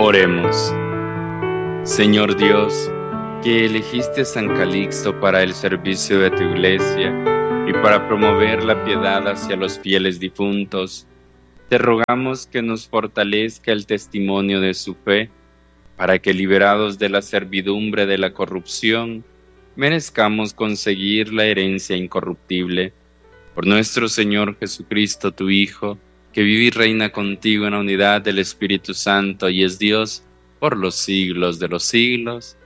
Oremos. Señor Dios, que elegiste a San Calixto para el servicio de tu Iglesia y para promover la piedad hacia los fieles difuntos, te rogamos que nos fortalezca el testimonio de su fe, para que, liberados de la servidumbre de la corrupción, merezcamos conseguir la herencia incorruptible. Por nuestro Señor Jesucristo, tu Hijo, que vive y reina contigo en la unidad del Espíritu Santo y es Dios por los siglos de los siglos.